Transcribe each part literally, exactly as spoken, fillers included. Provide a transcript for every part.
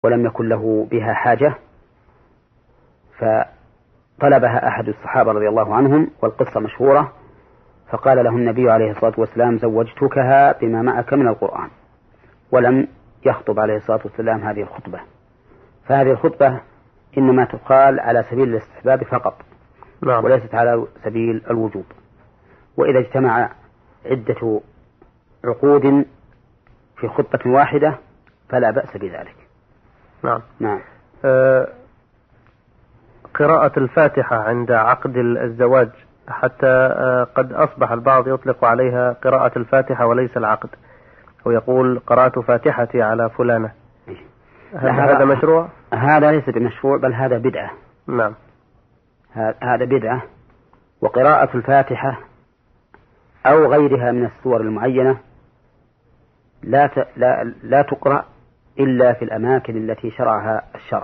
ولم يكن له بها حاجة، فطلبها أحد الصحابة رضي الله عنهم والقصة مشهورة، فقال له النبي عليه الصلاة والسلام: زوجتكها بما معك من القرآن، ولم يخطب عليه الصلاة والسلام هذه الخطبة. فهذه الخطبة إنما تقال على سبيل الاستحباب فقط، نعم. وليست على سبيل الوجوب. وإذا اجتمع عدة عقود في خطبة واحدة فلا بأس بذلك. نعم. نعم. آه قراءة الفاتحة عند عقد الزواج، حتى آه قد أصبح البعض يطلق عليها قراءة الفاتحة وليس العقد، ويقول قرأت فاتحتي على فلانة. هل هذا مشروع؟ هذا ليس بمشروع، بل هذا بدعة. نعم. هذا بدعة. وقراءة الفاتحة أو غيرها من السور المعينة لا ت... لا لا تقرأ إلا في الأماكن التي شرعها الشرع،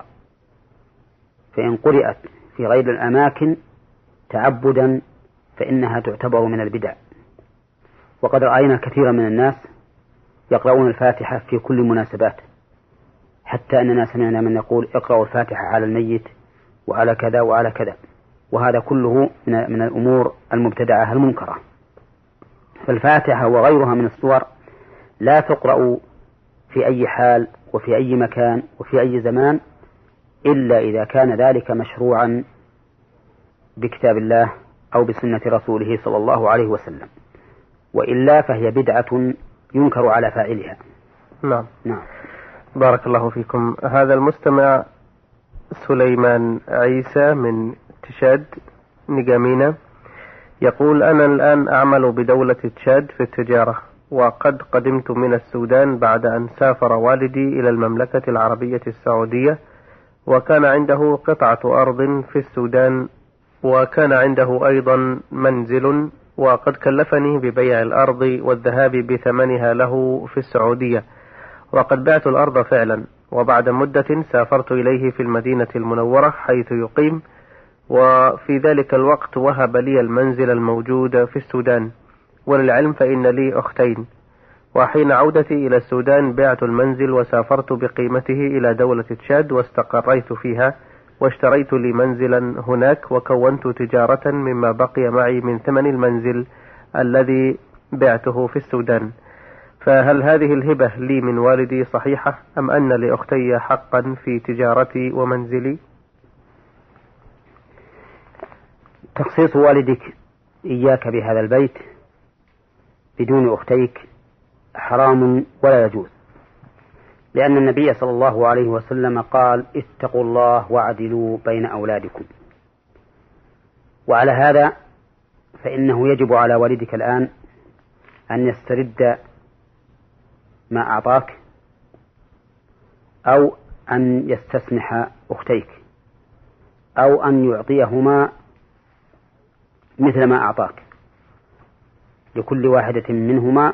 فإن قرأت في غير الأماكن تعبدا فإنها تعتبر من البدع. وقد رأينا كثيرا من الناس يقرؤون الفاتحة في كل مناسبات، حتى أننا سمعنا من يقول: اقرأوا الفاتحة على الميت وعلى كذا وعلى كذا، وهذا كله من من الأمور المبتدعة المنكرة. فالفاتحة وغيرها من السور لا تقرأ في أي حال وفي أي مكان وفي أي زمان إلا إذا كان ذلك مشروعا بكتاب الله أو بسنة رسوله صلى الله عليه وسلم، وإلا فهي بدعة ينكر على فاعلها. نعم. نعم. بارك الله فيكم. هذا المستمع سليمان عيسى من تشاد نجامينا يقول: أنا الآن أعمل بدولة تشاد في التجارة، وقد قدمت من السودان بعد أن سافر والدي إلى المملكة العربية السعودية، وكان عنده قطعة أرض في السودان، وكان عنده أيضا منزل، وقد كلفني ببيع الأرض والذهاب بثمنها له في السعودية، وقد بعت الأرض فعلا، وبعد مدة سافرت إليه في المدينة المنورة حيث يقيم، وفي ذلك الوقت وهب لي المنزل الموجود في السودان. وللعلم فإن لي أختين، وحين عودتي إلى السودان بعت المنزل وسافرت بقيمته إلى دولة تشاد واستقريت فيها، واشتريت لي منزلا هناك، وكونت تجارة مما بقي معي من ثمن المنزل الذي بعته في السودان. فهل هذه الهبة لي من والدي صحيحة، أم أن لأختي حقا في تجارتي ومنزلي؟ تخصيص والدك إياك بهذا البيت بدون أختيك حرام ولا يجوز، لأن النبي صلى الله عليه وسلم قال: اتقوا الله واعدلوا بين أولادكم. وعلى هذا فإنه يجب على والدك الآن أن يسترد ما أعطاك، أو أن يستسمح أختيك، أو أن يعطيهما مثل ما أعطاك، لكل واحدة منهما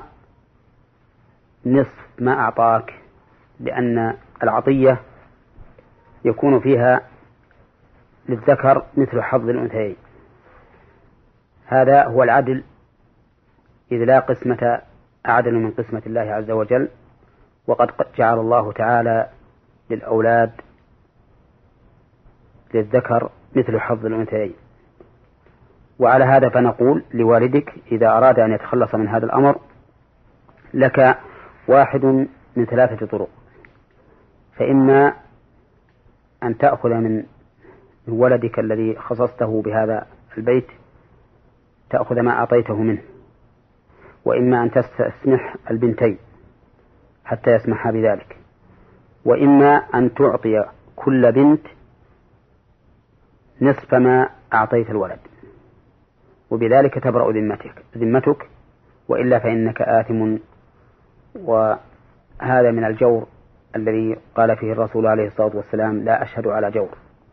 نصف ما أعطاك، لأن العطية يكون فيها للذكر مثل حظ الأنثيين. هذا هو العدل، إذ لا قسمة أعدل من قسمة الله عز وجل، وقد جعل الله تعالى للأولاد للذكر مثل حظ الأنثيين. وعلى هذا فنقول لوالدك إذا أراد أن يتخلص من هذا الأمر: لك واحد من ثلاثة طرق، فإما أن تأخذ من ولدك الذي خصصته بهذا البيت تأخذ ما أعطيته منه، وإما أن تستسمح البنتين حتى يسمحا بذلك، وإما أن تعطي كل بنت نصف ما أعطيت الولد، وبذلك تبرأ ذمتك ذمتك وإلا فإنك آثم. وهذا من الجور الذي قال فيه الرسول عليه الصلاة والسلام: لا أشهد على جور.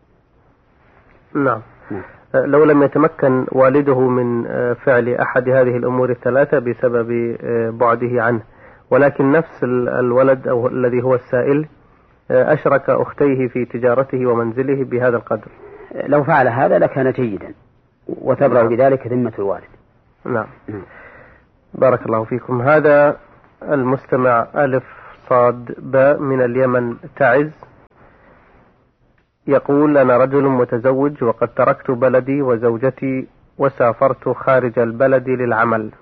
نعم. نعم. لو لم يتمكن والده من فعل أحد هذه الأمور الثلاثة بسبب بعده عنه، ولكن نفس الولد أو الذي هو السائل أشرك أختيه في تجارته ومنزله بهذا القدر، لو فعل هذا لكان جيدا، وتبرأ بذلك ذمة الوالد. نعم. نعم. بارك الله فيكم. هذا المستمع ألف صاد باء من اليمن تعز يقول: أنا رجل متزوج وقد تركت بلدي وزوجتي وسافرت خارج البلد للعمل،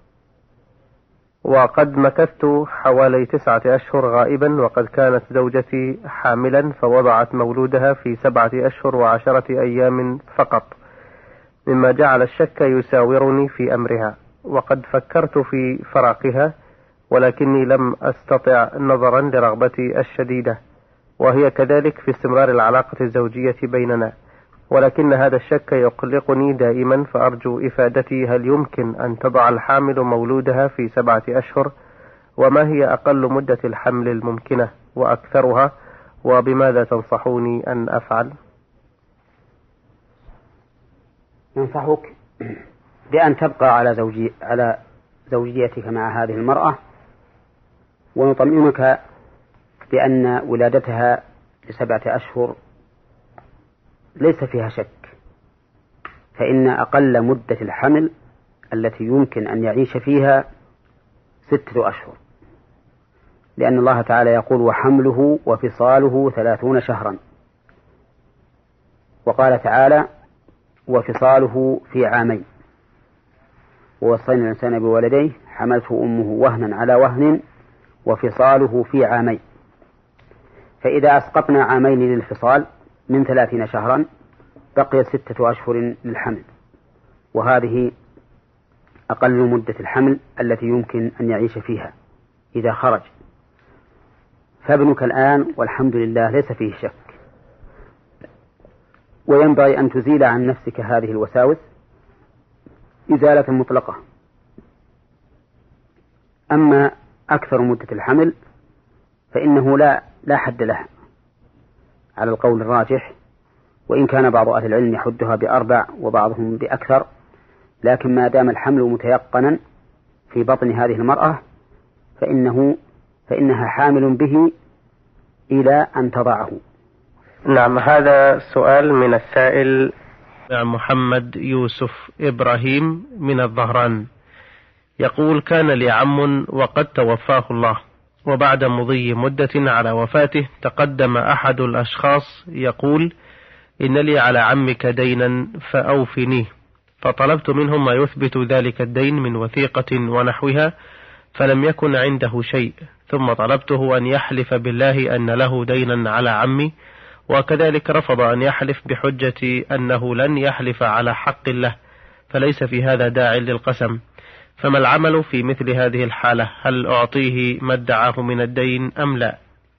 وقد مكثت حوالي تسعة أشهر غائبا، وقد كانت زوجتي حاملا فوضعت مولودها في سبعة أشهر وعشرة أيام فقط، مما جعل الشك يساورني في أمرها، وقد فكرت في فراقها ولكني لم أستطع نظرا لرغبتي الشديدة، وهي كذلك في استمرار العلاقة الزوجية بيننا، ولكن هذا الشك يقلقني دائما، فأرجو إفادتي: هل يمكن أن تضع الحامل مولودها في سبعة أشهر؟ وما هي أقل مدة الحمل الممكنة وأكثرها؟ وبماذا تنصحوني أن أفعل؟ ننصحك بأن تبقى على زوجي على زوجيتك مع هذه المرأة، ونطمئنك بأن ولادتها لسبعة أشهر ليس فيها شك، فإن أقل مدة الحمل التي يمكن أن يعيش فيها ستة أشهر، لأن الله تعالى يقول: وحمله وفصاله ثلاثون شهرا، وقال تعالى: وفصاله في عامين، ووصينا الإنسان بولديه حملته أمه وهنا على وهن وفصاله في عامين. فإذا أسقطنا عامين للفصال من ثلاثين شهرا بقي ستة أشهر للحمل، وهذه أقل مدة الحمل التي يمكن أن يعيش فيها إذا خرج. فابنك الآن والحمد لله ليس فيه شك، وينبغي أن تزيل عن نفسك هذه الوساوس إزالة مطلقة. أما أكثر مدة الحمل فإنه لا لا حد لها على القول الراجح، وإن كان بعض أهل العلم يحدها بأربع وبعضهم بأكثر، لكن ما دام الحمل متيقنا في بطن هذه المرأة فإنه فإنها حامل به إلى أن تضعه. نعم، هذا سؤال من السائل محمد يوسف إبراهيم من الظهران، يقول: كان لي عم وقد توفاه الله، وبعد مضي مدة على وفاته تقدم أحد الأشخاص يقول: إن لي على عمك دينا فأوفنيه، فطلبت منهم ما يثبت ذلك الدين من وثيقة ونحوها، فلم يكن عنده شيء، ثم طلبته أن يحلف بالله أن له دينا على عمي، وكذلك رفض أن يحلف بحجة أنه لن يحلف على حق الله، فليس في هذا داع للقسم، فما العمل في مثل هذه الحالة؟ هل أعطيه ما ادعاه من الدين أم لا؟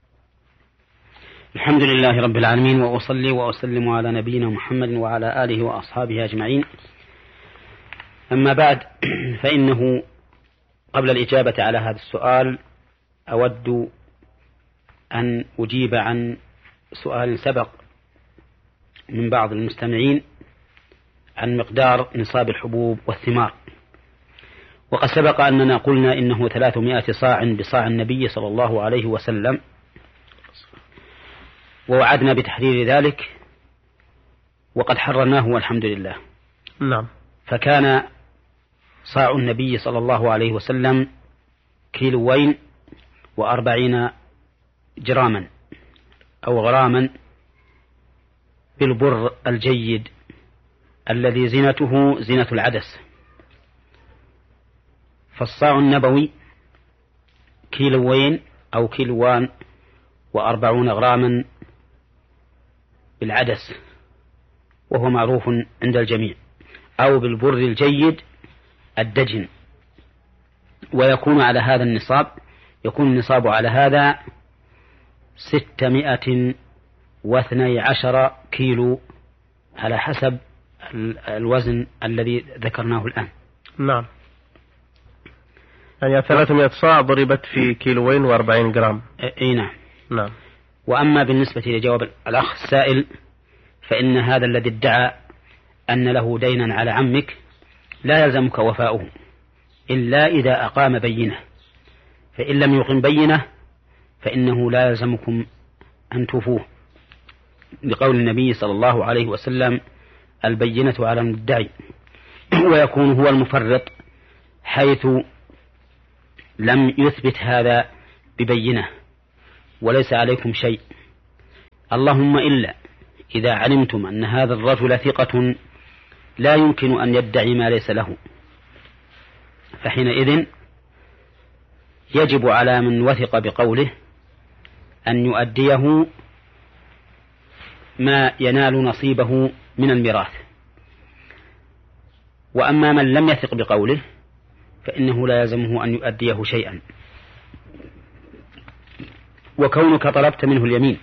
الحمد لله رب العالمين، وأصلي وأسلم على نبينا محمد وعلى آله وأصحابه أجمعين. أما بعد، فإنه قبل الإجابة على هذا السؤال أود أن أجيب عن سؤال سبق من بعض المستمعين عن مقدار نصاب الحبوب والثمار. وقد سبق أننا قلنا إنه ثلاثمائة صاع بصاع النبي صلى الله عليه وسلم، ووعدنا بتحرير ذلك وقد حررناه والحمد لله. نعم. فكان صاع النبي صلى الله عليه وسلم كيلوين وأربعين جراما أو غراما بالبر الجيد الذي زينته زينة العدس. فالصاع النبوي كيلوين أو كيلوان وأربعون غراما بالعدس، وهو معروف عند الجميع، أو بالبر الجيد الدجن. ويكون على هذا النصاب يكون النصاب على هذا ستمائة واثني عشر كيلو على حسب الوزن الذي ذكرناه الآن. نعم، يعني ثلاثمائة صاع ضربت في كيلوين وأربعين جرام. اي نعم. نعم. وأما بالنسبة لجواب الأخ السائل، فإن هذا الذي ادعى أن له دينا على عمك لا يلزمك وفاؤه إلا إذا أقام بينة، فإن لم يقم بينة فإنه لا يلزمكم أن توفوه، لقول النبي صلى الله عليه وسلم: البينة على المدعي. ويكون هو المفرط حيث لم يثبت هذا ببينة وليس عليكم شيء، اللهم إلا إذا علمتم أن هذا الرجل ثقة لا يمكن أن يدعي ما ليس له، فحينئذ يجب على من وثق بقوله أن يؤديه ما ينال نصيبه من الميراث. وأما من لم يثق بقوله فإنه لا يلزمه أن يؤديه شيئا. وكونك طلبت منه اليمين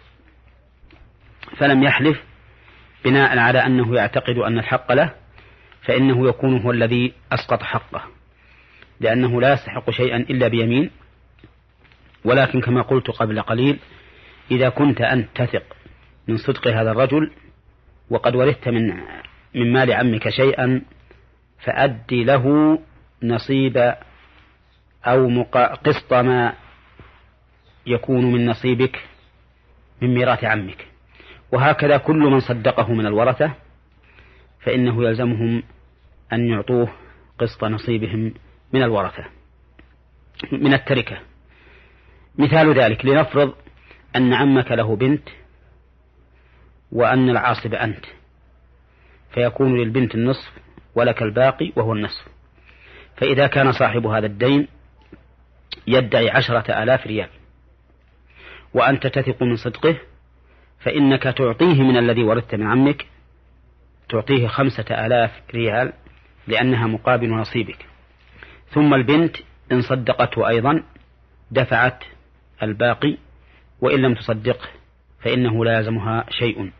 فلم يحلف بناء على أنه يعتقد أن الحق له، فإنه يكون هو الذي أسقط حقه، لأنه لا يستحق شيئا إلا بيمين. ولكن كما قلت قبل قليل، إذا كنت أنت تثق من صدق هذا الرجل وقد ورثت من من مال عمك شيئا فأدي له نصيب أو قسط ما يكون من نصيبك من ميراث عمك. وهكذا كل من صدقه من الورثة فإنه يلزمهم أن يعطوه قسط نصيبهم من الورثة من التركة. مثال ذلك، لنفرض أن عمك له بنت وأن العاصب أنت، فيكون للبنت النصف ولك الباقي وهو النصف. فإذا كان صاحب هذا الدين يدعي عشرة آلاف ريال وأنت تثق من صدقه، فإنك تعطيه من الذي ورثت من عمك، تعطيه خمسة آلاف ريال لأنها مقابل نصيبك. ثم البنت إن صدقته أيضا دفعت الباقي، وإن لم تصدقه فإنه لا يلزمها شيء.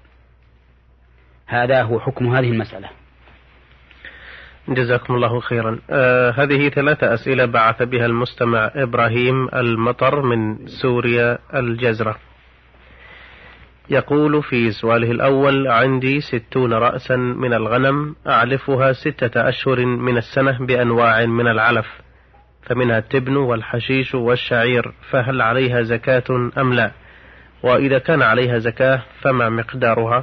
هذا هو حكم هذه المسألة. جزاكم الله خيرا. آه هذه ثلاثة أسئلة بعث بها المستمع إبراهيم المطر من سوريا الجزرة. يقول في سؤاله الأول: عندي ستون رأسا من الغنم أعلفها ستة أشهر من السنة بأنواع من العلف، فمنها التبن والحشيش والشعير، فهل عليها زكاة أم لا؟ وإذا كان عليها زكاة فما مقدارها؟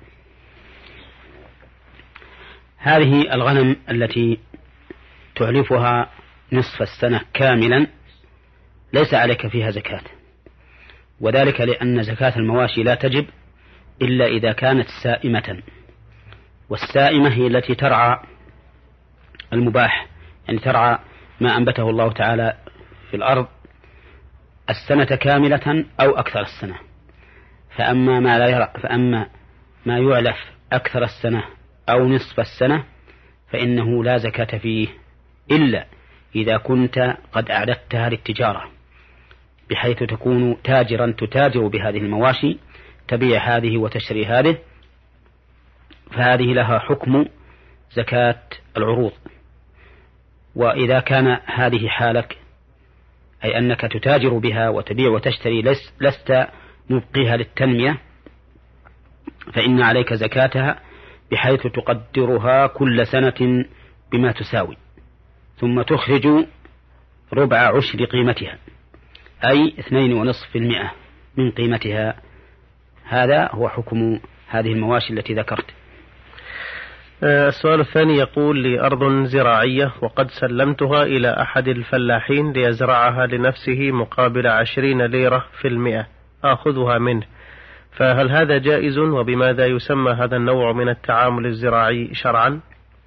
هذه الغنم التي تعلفها نصف السنة كاملا ليس عليك فيها زكاة، وذلك لأن زكاة المواشي لا تجب إلا إذا كانت سائمة، والسائمة هي التي ترعى المباح، يعني ترعى ما أنبته الله تعالى في الأرض السنة كاملة أو أكثر السنة. فأما ما لا يرى فأما ما يعلف أكثر السنة أو نصف السنة فإنه لا زكاة فيه إلا إذا كنت قد أعددتها للتجارة، بحيث تكون تاجرا تتاجر بهذه المواشي، تبيع هذه وتشتري هذه، فهذه لها حكم زكاة العروض. وإذا كان هذه حالك، أي أنك تتاجر بها وتبيع وتشتري لست مبقيها للتنمية، فإن عليك زكاتها بحيث تقدرها كل سنة بما تساوي، ثم تخرج ربع عشر قيمتها، أي اثنين ونصف في المئة من قيمتها. هذا هو حكم هذه المواشي التي ذكرت. السؤال الثاني يقول: لي أرض زراعية وقد سلمتها إلى أحد الفلاحين ليزرعها لنفسه مقابل عشرين ليرة في المئة آخذها منه، فهل هذا جائز؟ وبماذا يسمى هذا النوع من التعامل الزراعي شرعا؟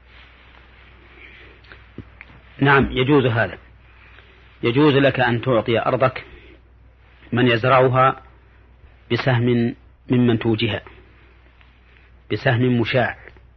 نعم، يجوز هذا. يجوز لك أن تعطي أرضك من يزرعها بسهم من منتوجها، بسهم مشاع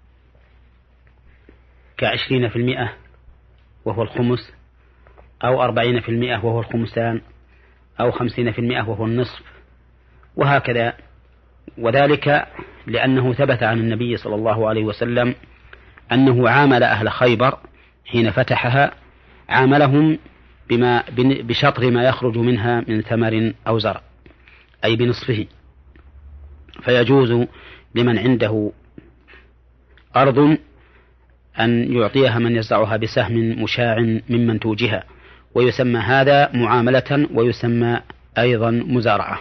كعشرين في المئة وهو الخمس، أو أربعين في المئة وهو الخمسان، أو خمسين في المئة وهو النصف، وهكذا. وذلك لأنه ثبت عن النبي صلى الله عليه وسلم أنه عامل أهل خيبر حين فتحها، عاملهم بما بشطر ما يخرج منها من ثمر أو زرع، أي بنصفه. فيجوز لمن عنده أرض أن يعطيها من يزرعها بسهم مشاع من منتوجها، ويسمى هذا معاملة ويسمى أيضا مزارعة.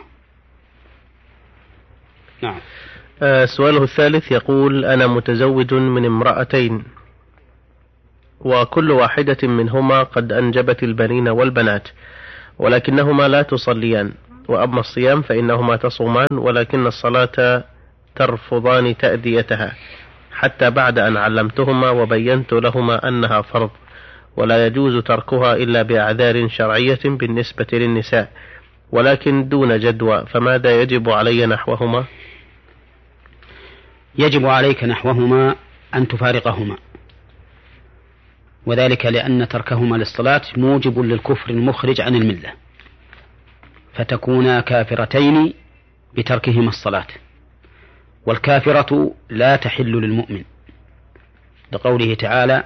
نعم. آه سؤاله الثالث يقول: أنا متزوج من امرأتين وكل واحدة منهما قد أنجبت البنين والبنات، ولكنهما لا تصليان، وأما الصيام فإنهما تصومان، ولكن الصلاة ترفضان تأديتها حتى بعد أن علمتهما وبينت لهما أنها فرض ولا يجوز تركها إلا بأعذار شرعية بالنسبة للنساء ولكن دون جدوى، فماذا يجب علي نحوهما؟ يجب عليك نحوهما أن تفارقهما، وذلك لأن تركهما للصلاة موجب للكفر المخرج عن الملة، فتكونا كافرتين بتركهما الصلاة، والكافرة لا تحل للمؤمن لقوله تعالى: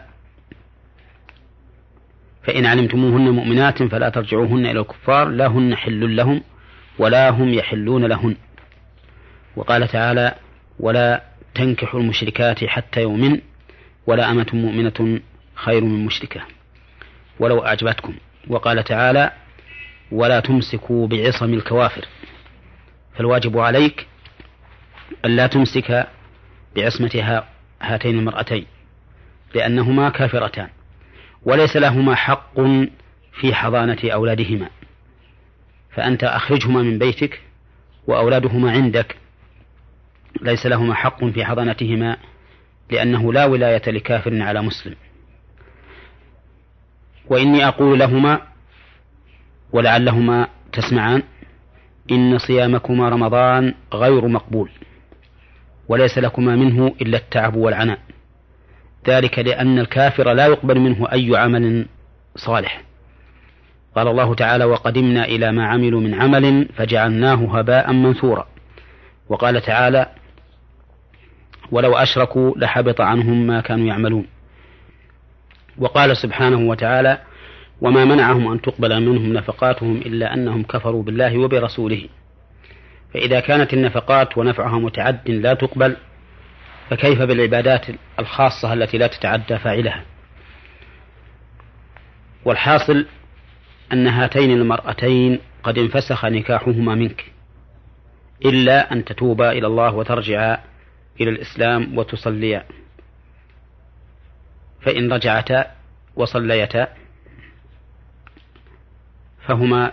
فإن علمتموهن مؤمنات فلا ترجعوهن إلى الكفار لا هن حل لهم ولا هم يحلون لهن. وقال تعالى: ولا تنكحوا المشركات حتى يؤمن ولا أمة مؤمنة خير من مشركة ولو أعجبتكم. وقال تعالى: ولا تمسكوا بعصم الكوافر. فالواجب عليك ألا تمسك بعصمة هاتين المرأتين لأنهما كافرتان وليس لهما حق في حضانة أولادهما، فأنت أخرجهما من بيتك وأولادهما عندك ليس لهما حق في حضانتهما لأنه لا ولاية لكافر على مسلم. وإني أقول لهما ولعلهما تسمعان: إن صيامكما رمضان غير مقبول وليس لكما منه إلا التعب والعناء، ذلك لأن الكافر لا يقبل منه أي عمل صالح. قال الله تعالى: وقدمنا إلى ما عملوا من عمل فجعلناه هباء منثورا. وقال تعالى: ولو أشركوا لحبط عنهم ما كانوا يعملون. وقال سبحانه وتعالى: وما منعهم أن تقبل منهم نفقاتهم إلا أنهم كفروا بالله وبرسوله. فإذا كانت النفقات ونفعها متعد لا تقبل فكيف بالعبادات الخاصة التي لا تتعدى فاعلها؟ والحاصل أن هاتين المرأتين قد انفسخ نكاحهما منك إلا أن تتوبا إلى الله وترجعا إلى الإسلام وتصليا، فإن رجعتا وصليتا فهما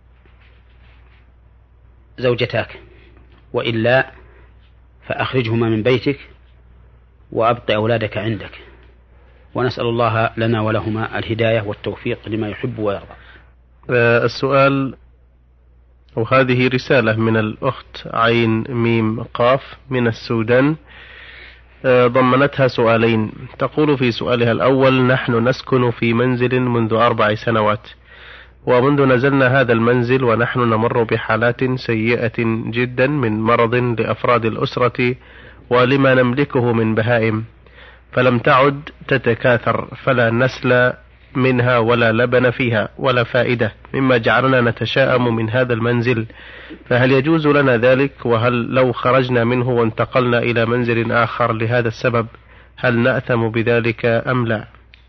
زوجتاك، وإلا فأخرجهما من بيتك وأبق أولادك عندك. ونسأل الله لنا ولهما الهداية والتوفيق لما يحب ويرضى. السؤال وهذه رسالة من الأخت عين ميم قاف من السودان، ضمنتها سؤالين. تقول في سؤالها الأول: نحن نسكن في منزل منذ أربع سنوات، ومنذ نزلنا هذا المنزل ونحن نمر بحالات سيئة جدا من مرض لأفراد الأسرة ولما نملكه من بهائم، فلم تعد تتكاثر، فلا نسل منها ولا لبن فيها ولا فائدة، مما جعلنا نتشائم من هذا المنزل، فهل يجوز لنا ذلك؟ وهل لو خرجنا منه وانتقلنا إلى منزل آخر لهذا السبب هل نأثم بذلك أم لا؟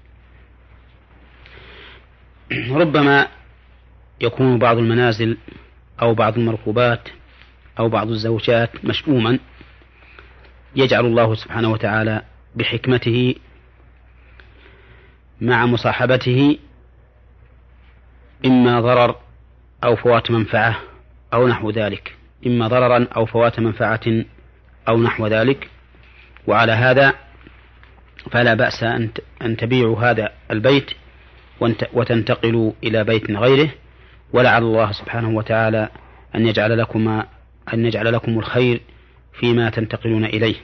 ربما يكون بعض المنازل أو بعض المركوبات أو بعض الزوجات مشؤوما، يجعل الله سبحانه وتعالى بحكمته مع مصاحبته إما ضرر أو فوات منفعة أو نحو ذلك، إما ضررا أو فوات منفعة أو نحو ذلك. وعلى هذا فلا بأس أن تبيعوا هذا البيت وتنتقلوا إلى بيت غيره، ولعل الله سبحانه وتعالى أن يجعل لكم أن يجعل لكم الخير فيما تنتقلون إليه.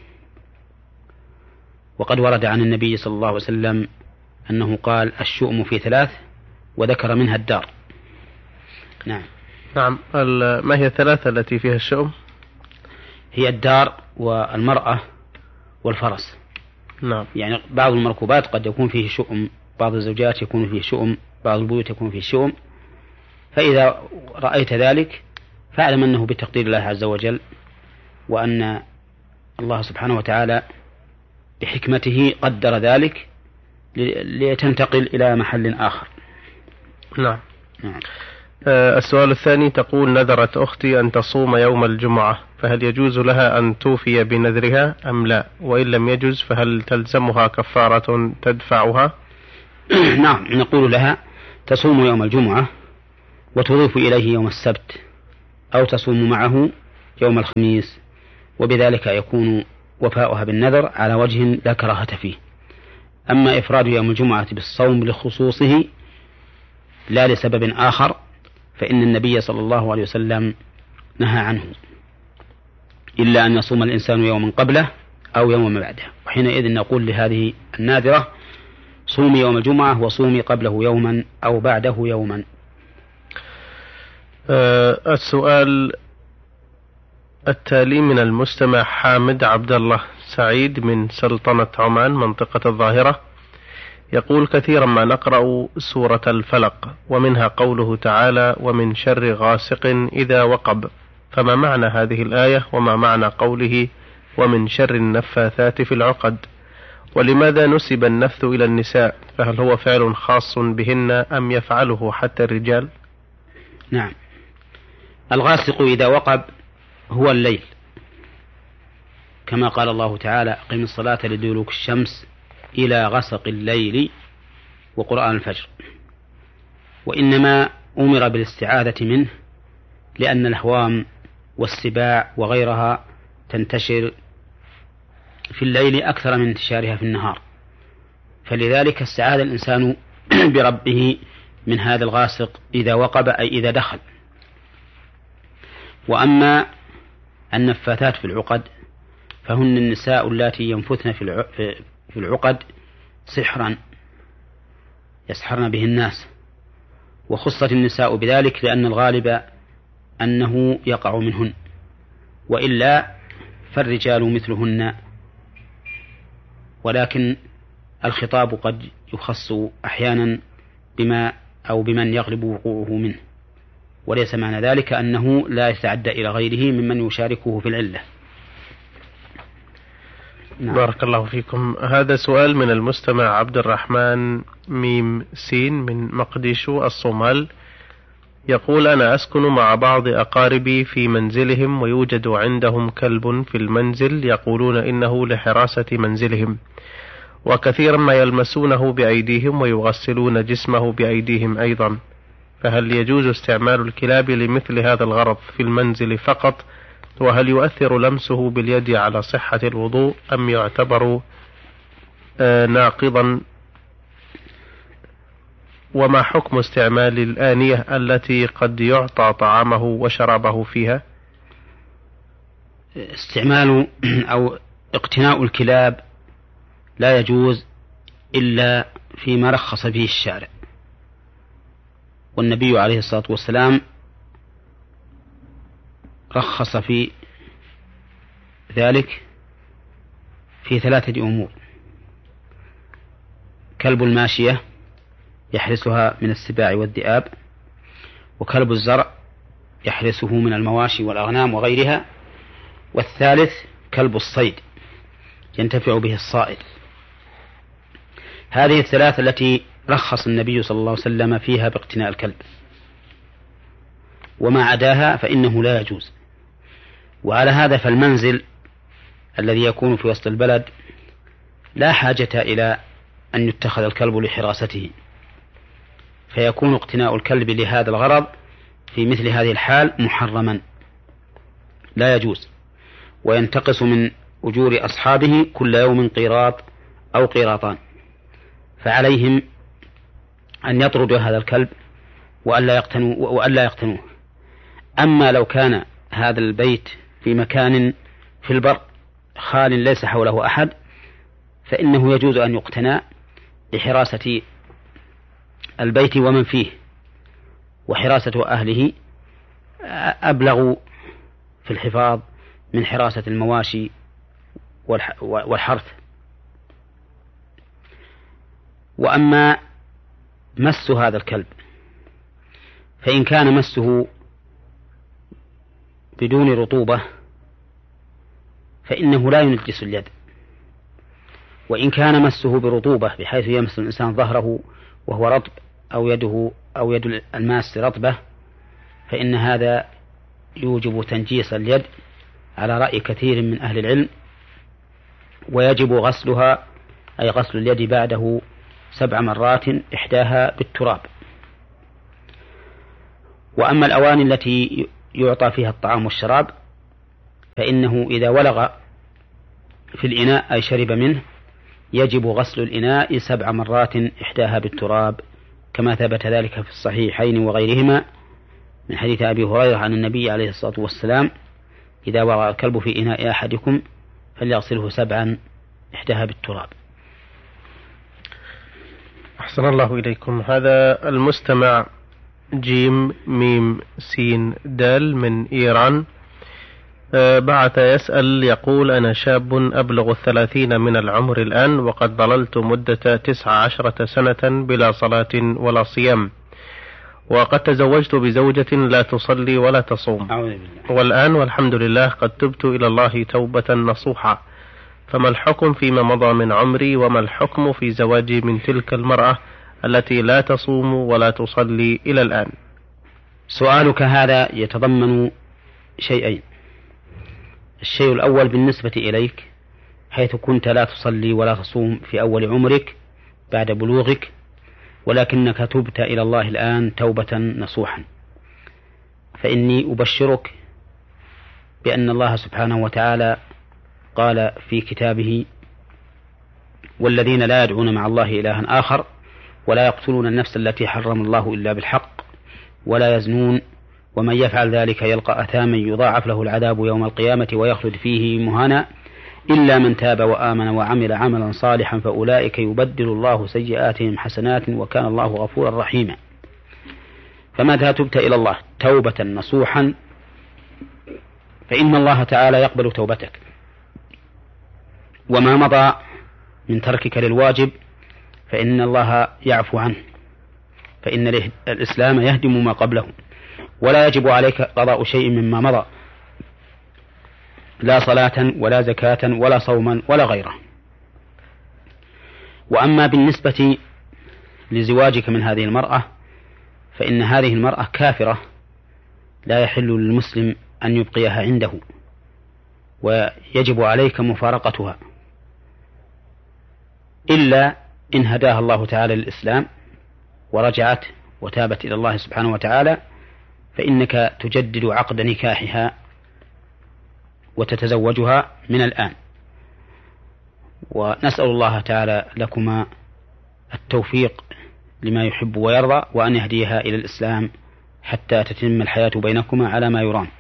وقد ورد عن النبي صلى الله عليه وسلم أنه قال: الشؤم في ثلاث، وذكر منها الدار. نعم. نعم. ما هي الثلاثة التي فيها الشؤم؟ هي الدار والمرأة والفرس. نعم. يعني بعض المركوبات قد يكون فيه شؤم، بعض الزوجات يكون فيه شؤم، بعض البيوت يكون فيه شؤم. فإذا رأيت ذلك فاعلم أنه بتقدير الله عز وجل، وأن الله سبحانه وتعالى بحكمته قدر ذلك لتنتقل إلى محل آخر. نعم. نعم. آه السؤال الثاني، تقول: نذرت أختي أن تصوم يوم الجمعة، فهل يجوز لها أن توفي بنذرها أم لا؟ وإن لم يجوز فهل تلزمها كفارة تدفعها؟ نعم، نقول لها تصوم يوم الجمعة وتضيف إليه يوم السبت، أو تصوم معه يوم الخميس وبذلك يكون وفاؤها بالنذر على وجه لا كراهة فيه. أما إفراد يوم الجمعة بالصوم لخصوصه لا لسبب آخر فإن النبي صلى الله عليه وسلم نهى عنه، إلا أن يصوم الإنسان يوما قبله أو يوما بعده، وحينئذ نقول لهذه النادرة صومي يوم الجمعة وصومي قبله يوما أو بعده يوما. أه السؤال التالي من المستمع حامد عبد الله سعيد من سلطنة عمان منطقة الظاهرة، يقول: كثيرا ما نقرأ سورة الفلق ومنها قوله تعالى: ومن شر غاسق إذا وقب، فما معنى هذه الآية وما معنى قوله ومن شر النفاثات في العقد؟ ولماذا نسب النفث إلى النساء؟ فهل هو فعل خاص بهن أم يفعله حتى الرجال؟ نعم، الغاسق إذا وقب هو الليل، كما قال الله تعالى: أقم الصلاة لدلوك الشمس إلى غسق الليل وقرآن الفجر. وإنما أمر بالاستعاذة منه لأن الهوام والسباع وغيرها تنتشر في الليل أكثر من انتشارها في النهار، فلذلك استعاذ الإنسان بربه من هذا الغاسق إذا وقب أي إذا دخل. وأما النفاثات في العقد فهن النساء اللاتي ينفثن في العقد سحرا يسحرن به الناس، وخصت النساء بذلك لأن الغالب أنه يقع منهن، وإلا فالرجال مثلهن، ولكن الخطاب قد يخص أحيانا بما أو بمن يغلب وقوعه منه، وليس معنى ذلك أنه لا يتعدى إلى غيره ممن يشاركه في العلة. نعم. بارك الله فيكم. هذا سؤال من المستمع عبد الرحمن ميم سين من مقديشو الصومال، يقول: أنا أسكن مع بعض أقاربي في منزلهم ويوجد عندهم كلب في المنزل يقولون إنه لحراسة منزلهم، وكثيرا ما يلمسونه بأيديهم ويغسلون جسمه بأيديهم أيضا، فهل يجوز استعمال الكلاب لمثل هذا الغرض في المنزل فقط؟ وهل يؤثر لمسه باليد على صحة الوضوء أم يعتبر آه ناقضا؟ وما حكم استعمال الآنية التي قد يعطى طعامه وشرابه فيها؟ استعمال أو اقتناء الكلاب لا يجوز إلا فيما رخص به الشارع، والنبي عليه الصلاة والسلام رخص في ذلك في ثلاثة أمور: كلب الماشية يحرسها من السباع والذئاب، وكلب الزرع يحرسه من المواشي والأغنام وغيرها، والثالث كلب الصيد ينتفع به الصائد. هذه الثلاثة التي رخص النبي صلى الله عليه وسلم فيها باقتناء الكلب، وما عداها فإنه لا يجوز. وعلى هذا فالمنزل الذي يكون في وسط البلد لا حاجة إلى أن يتخذ الكلب لحراسته، فيكون اقتناء الكلب لهذا الغرض في مثل هذه الحال محرما لا يجوز، وينتقص من أجور أصحابه كل يوم قيراط أو قيراطان، فعليهم أن يطردوا هذا الكلب وألا يقتنوا وألا يقتنوه. أما لو كان هذا البيت في مكان في البر خال ليس حوله أحد فإنه يجوز أن يقتنى لحراسة البيت ومن فيه، وحراسة أهله أبلغ في الحفاظ من حراسة المواشي والحرث. وأما مس هذا الكلب فإن كان مسه بدون رطوبة فإنه لا ينجس اليد، وإن كان مسه برطوبة بحيث يمس الإنسان ظهره وهو رطب أو يده أو يد الماس رطبة فإن هذا يوجب تنجيس اليد على رأي كثير من أهل العلم، ويجب غسلها أي غسل اليد بعده سبع مرات إحداها بالتراب. وأما الأواني التي يعطى فيها الطعام والشراب فإنه إذا ولغ في الإناء أي شرب منه يجب غسل الإناء سبع مرات إحداها بالتراب، كما ثبت ذلك في الصحيحين وغيرهما من حديث أبي هريرة عن النبي عليه الصلاة والسلام: إذا وقع الكلب في إناء أحدكم فليغسله سبعا إحداها بالتراب. أحسن الله إليكم. هذا المستمع جيم ميم سين دال من إيران بعث يسأل يقول: أنا شاب أبلغ الثلاثين من العمر الآن، وقد ظللت مدة تسع عشرة سنة بلا صلاة ولا صيام، وقد تزوجت بزوجة لا تصلي ولا تصوم، والآن والحمد لله قد تبت إلى الله توبة نصوحة، فما الحكم فيما مضى من عمري، وما الحكم في زواجي من تلك المرأة التي لا تصوم ولا تصلي إلى الآن؟ سؤالك هذا يتضمن شيئين. الشيء الأول بالنسبة إليك، حيث كنت لا تصلي ولا تصوم في أول عمرك بعد بلوغك، ولكنك تبت إلى الله الآن توبة نصوحا، فإني أبشرك بأن الله سبحانه وتعالى قال في كتابه: والذين لا يدعون مع الله إلها آخر ولا يقتلون النفس التي حرم الله إلا بالحق ولا يزنون ومن يفعل ذلك يلقى أثاما يضاعف له العذاب يوم القيامة ويخلد فيه مهانا إلا من تاب وآمن وعمل عملا صالحا فأولئك يبدل الله سيئاتهم حسنات وكان الله غفورا رحيما. فمتى تبت إلى الله توبة نصوحا فإن الله تعالى يقبل توبتك، وما مضى من تركك للواجب فإن الله يعفو عنه، فإن الإسلام يهدم ما قبله، ولا يجب عليك قضاء شيء مما مضى، لا صلاة ولا زكاة ولا صوما ولا غيره. وأما بالنسبة لزواجك من هذه المرأة فإن هذه المرأة كافرة لا يحل للمسلم أن يبقيها عنده، ويجب عليك مفارقتها إلا إن هداها الله تعالى للإسلام ورجعت وتابت إلى الله سبحانه وتعالى، فإنك تجدد عقد نكاحها وتتزوجها من الآن. ونسأل الله تعالى لكما التوفيق لما يحب ويرضى، وأن يهديها إلى الإسلام حتى تتم الحياة بينكما على ما يرام.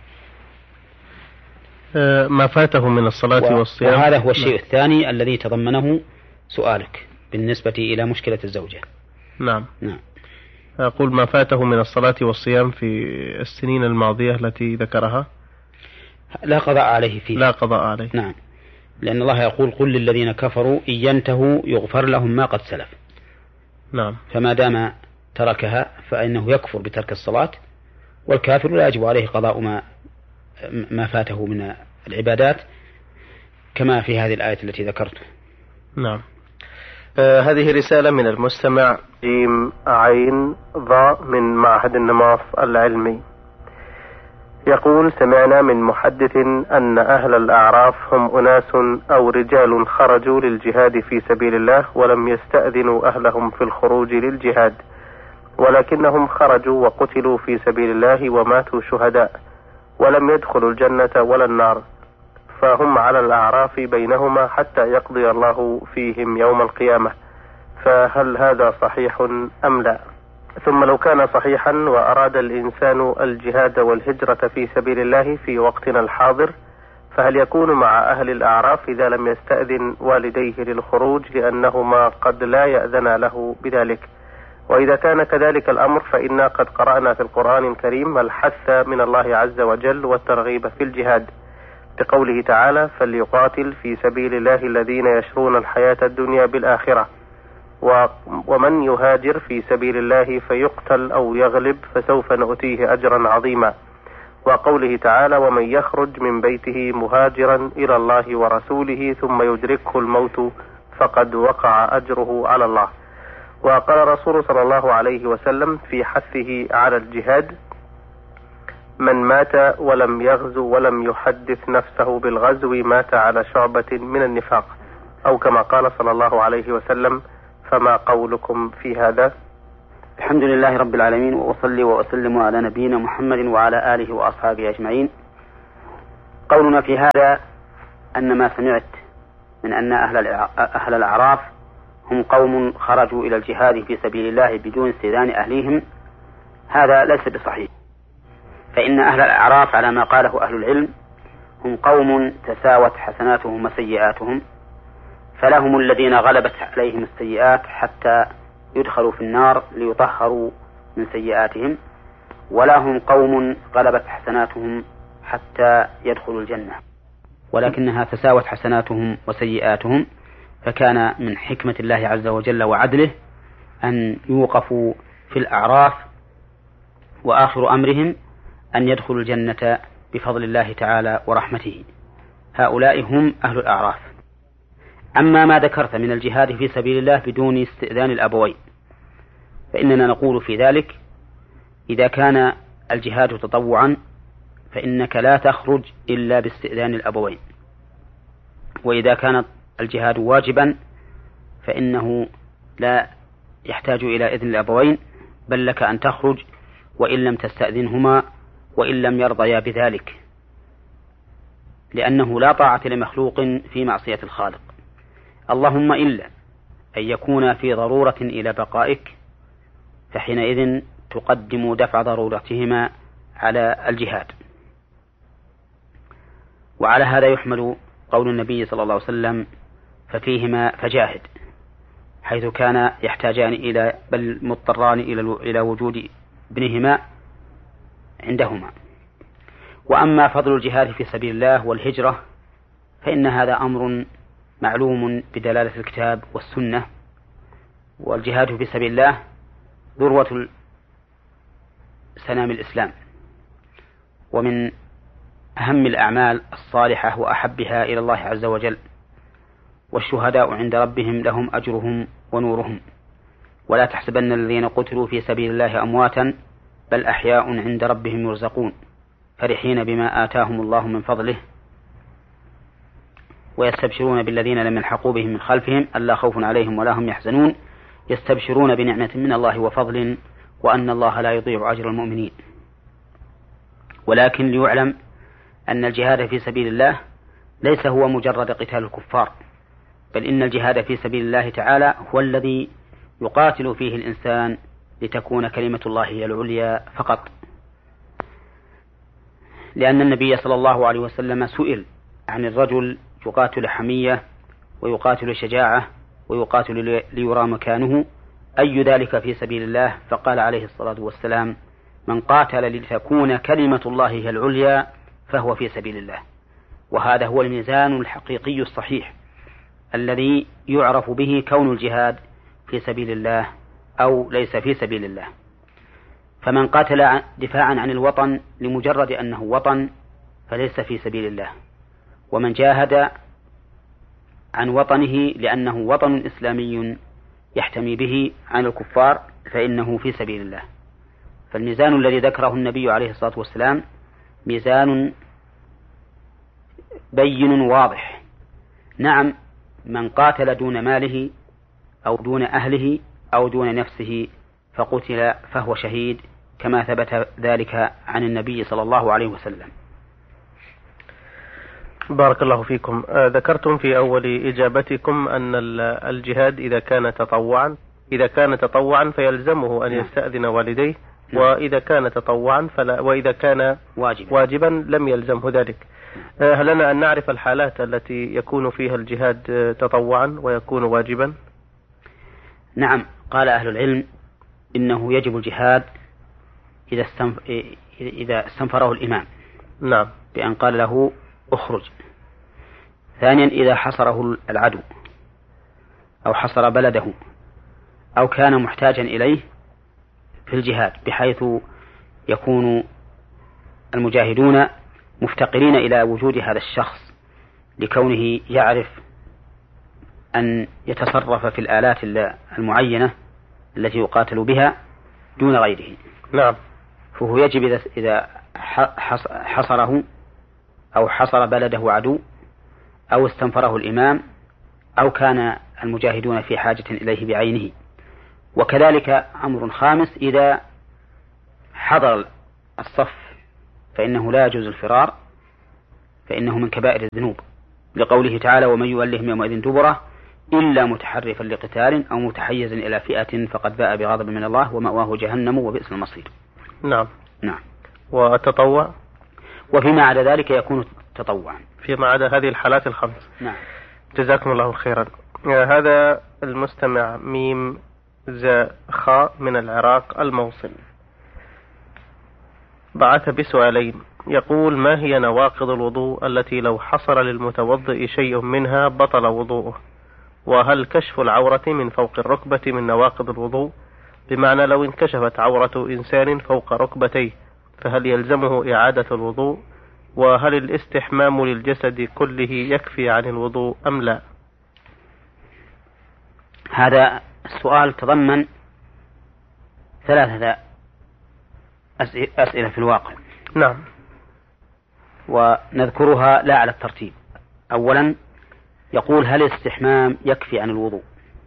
ما فاته من الصلاة والصيام. وهذا هو الشيء الثاني الذي تضمنه سؤالك بالنسبة إلى مشكلة الزوجة. نعم. نعم. أقول ما فاته من الصلاة والصيام في السنين الماضية التي ذكرها لا قضاء عليه فيه. لا قضاء عليه. نعم، لأن الله يقول: قل للذين كفروا إن ينتهوا يغفر لهم ما قد سلف. نعم. فما دام تركها فإنه يكفر بترك الصلاة، والكافر لا يجب عليه قضاء ما ما فاته من العبادات كما في هذه الآية التي ذكرته. نعم. آه هذه رسالة من المستمع جيم عين ضاء من معهد النماص العلمي، يقول: سمعنا من محدث أن أهل الأعراف هم أناس أو رجال خرجوا للجهاد في سبيل الله ولم يستأذنوا أهلهم في الخروج للجهاد، ولكنهم خرجوا وقتلوا في سبيل الله وماتوا شهداء ولم يدخلوا الجنة ولا النار، فهم على الأعراف بينهما حتى يقضي الله فيهم يوم القيامة، فهل هذا صحيح أم لا؟ ثم لو كان صحيحا وأراد الإنسان الجهاد والهجرة في سبيل الله في وقتنا الحاضر، فهل يكون مع أهل الأعراف إذا لم يستأذن والديه للخروج لأنهما قد لا يأذن له بذلك؟ وإذا كان كذلك الأمر فإنا قد قرأنا في القرآن الكريم الحث من الله عز وجل والترغيب في الجهاد بقوله تعالى: فليقاتل في سبيل الله الذين يشرون الحياة الدنيا بالآخرة، ومن يهاجر في سبيل الله فيقتل أو يغلب فسوف نؤتيه أجرا عظيما، وقوله تعالى: ومن يخرج من بيته مهاجرا إلى الله ورسوله ثم يدركه الموت فقد وقع أجره على الله. وقال الرسول صلى الله عليه وسلم في حثه على الجهاد: من مات ولم يغزو ولم يحدث نفسه بالغزو مات على شعبة من النفاق، أو كما قال صلى الله عليه وسلم. فما قولكم في هذا؟ الحمد لله رب العالمين، وأصلي وأسلم على نبينا محمد وعلى آله وأصحابه أجمعين. قولنا في هذا أن ما سمعت من أن أهل الأعراف هم قوم خرجوا إلى الجهاد في سبيل الله بدون استئذان أهليهم، هذا ليس بصحيح. فإن أهل الأعراف على ما قاله أهل العلم هم قوم تساوت حسناتهم وسيئاتهم، فلهم الذين غلبت عليهم السيئات حتى يدخلوا في النار ليطهروا من سيئاتهم، ولهم قوم غلبت حسناتهم حتى يدخلوا الجنة، ولكنها تساوت حسناتهم وسيئاتهم، فكان من حكمة الله عز وجل وعدله أن يوقفوا في الأعراف، وآخر أمرهم أن يدخلوا الجنة بفضل الله تعالى ورحمته. هؤلاء هم أهل الأعراف. أما ما ذكرت من الجهاد في سبيل الله بدون استئذان الأبوين، فإننا نقول في ذلك إذا كان الجهاد تطوعا فإنك لا تخرج إلا باستئذان الأبوين، وإذا كان الجهاد واجبا فإنه لا يحتاج إلى إذن الأبوين، بل لك أن تخرج وإن لم تستأذنهما وإن لم يرضيا بذلك، لأنه لا طاعة لمخلوق في معصية الخالق، اللهم إلا أن يكون في ضرورة إلى بقائك، فحينئذ تقدم دفع ضرورتهما على الجهاد. وعلى هذا يحمل قول النبي صلى الله عليه وسلم ففيهما فجاهد، حيث كان يحتاجان إلى بل مضطران إلى وجود ابنهما عندهما. وأما فضل الجهاد في سبيل الله والهجرة فإن هذا أمر معلوم بدلالة الكتاب والسنة، والجهاد في سبيل الله ذروة سنام الإسلام، ومن أهم الأعمال الصالحة وأحبها إلى الله عز وجل، والشهداء عند ربهم لهم أجرهم ونورهم، ولا تحسبن الذين قتلوا في سبيل الله أمواتا بل أحياء عند ربهم يرزقون فرحين بما آتاهم الله من فضله ويستبشرون بالذين لم يلحقوا بهم من خلفهم ألا خوف عليهم ولا هم يحزنون يستبشرون بنعمة من الله وفضل وأن الله لا يضيع أجر المؤمنين. ولكن ليعلم أن الجهاد في سبيل الله ليس هو مجرد قتال الكفار، بل إن الجهاد في سبيل الله تعالى هو الذي يقاتل فيه الإنسان لتكون كلمة الله هي العليا فقط، لأن النبي صلى الله عليه وسلم سئل عن الرجل يقاتل حمية ويقاتل شجاعة ويقاتل ليرى مكانه أي ذلك في سبيل الله، فقال عليه الصلاة والسلام من قاتل لتكون كلمة الله هي العليا فهو في سبيل الله. وهذا هو الميزان الحقيقي الصحيح الذي يعرف به كون الجهاد في سبيل الله أو ليس في سبيل الله. فمن قاتل دفاعا عن الوطن لمجرد أنه وطن فليس في سبيل الله، ومن جاهد عن وطنه لأنه وطن إسلامي يحتمي به عن الكفار فإنه في سبيل الله. فالميزان الذي ذكره النبي عليه الصلاة والسلام ميزان بين واضح. نعم، من قاتل دون ماله أو دون أهله أو دون نفسه فقتل فهو شهيد، كما ثبت ذلك عن النبي صلى الله عليه وسلم. بارك الله فيكم. آه ذكرتم في أول إجابتكم أن الجهاد إذا كان تطوعا إذا كان تطوعا فيلزمه أن يستأذن والديه، وإذا كان تطوعا فلا وإذا كان واجبا, واجبا لم يلزمه ذلك. آه هل لنا أن نعرف الحالات التي يكون فيها الجهاد تطوعا ويكون واجبا؟ نعم، قال أهل العلم إنه يجب الجهاد إذا استنف... إذا استنفره الإمام، نعم، بأن قال له اخرج. ثانيا إذا حصره العدو أو حصر بلده أو كان محتاجا إليه في الجهاد، بحيث يكون المجاهدون مفتقرين إلى وجود هذا الشخص لكونه يعرف أن يتصرف في الآلات المعينة التي يقاتل بها دون غيره. نعم، فهو يجب إذا حصره أو حصر بلده عدو أو استنفره الإمام أو كان المجاهدون في حاجة إليه بعينه. وكذلك أمر خامس إذا حضر الصف فإنه لا يجوز الفرار، فإنه من كبائر الذنوب، لقوله تعالى: ومن يولهم يومئذ دبره إلا متحرفا لقتال أو متحيزا إلى فئة فقد باء بغضب من الله ومأواه جهنم وبئس المصير. نعم. نعم. وتطوع وفيما عدا ذلك يكون تطوعا، فيما عدا هذه الحالات الخمس. نعم. جزاكم الله خيرا. هذا المستمع ميم زاء خاء من العراق الموصل بعث بسؤالين. يقول: ما هي نواقض الوضوء التي لو حصل للمتوضئ شيء منها بطل وضوءه؟ وهل كشف العورة من فوق الركبة من نواقض الوضوء؟ بمعنى لو انكشفت عورة إنسان فوق ركبتيه فهل يلزمه إعادة الوضوء؟ وهل الاستحمام للجسد كله يكفي عن الوضوء أم لا؟ هذا السؤال تضمن ثلاثة أسئلة في الواقع. نعم. ونذكرها لا على الترتيب. أولا يقول: هل الاستحمام يكفي عن الوضوء؟